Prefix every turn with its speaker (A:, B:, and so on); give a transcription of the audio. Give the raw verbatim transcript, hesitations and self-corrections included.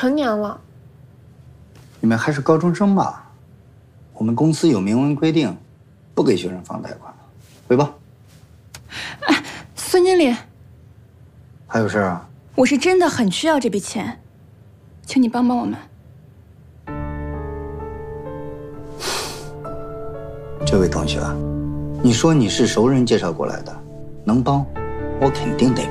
A: 成年了。
B: 你们还是高中生吧？我们公司有明文规定，不给学生放贷款。汇报。
C: 哎，孙经理，
B: 还有事啊？
C: 我是真的很需要这笔钱，请你帮帮我们。
B: 这位同学，你说你是熟人介绍过来的，能帮，我肯定得